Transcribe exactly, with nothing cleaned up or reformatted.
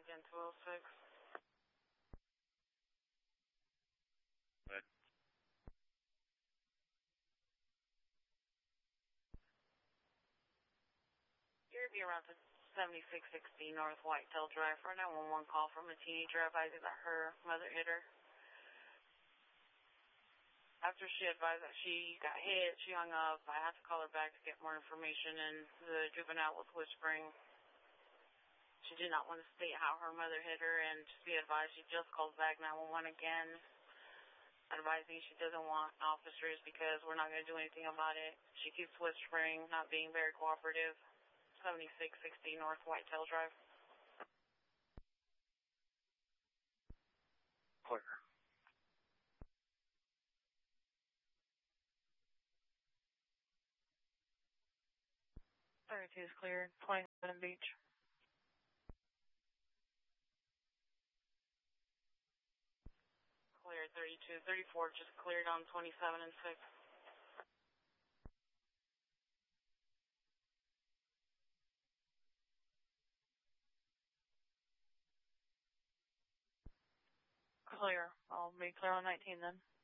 again, two oh six. Good. You're going to be around to seventy-six sixty North Whitetail Drive for a nine one one call from a teenager advising that her mother hit her. After she advised that she got hit, she hung up. I had to call her back to get more information, and the juvenile was whispering. She did not want to state how her mother hit her, and to be advised, she just called back nine one one again, advising she doesn't want officers because we're not going to do anything about it. She keeps whispering, not being very cooperative. seventy-six sixty North Whitetail Drive. Clear. thirty-two is cleared. twenty-seven Beach. Cleared thirty-two. thirty-four just cleared on twenty-seven and six. Clear. I'll be clear on nineteen then.